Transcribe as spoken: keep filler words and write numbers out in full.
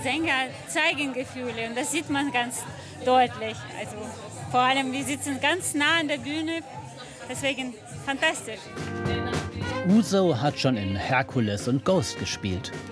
Sänger zeigen Gefühle und das sieht man ganz deutlich. Also vor allem, wir sitzen ganz nah an der Bühne, deswegen fantastisch. Uzo hat schon in Herkules und Ghost gespielt.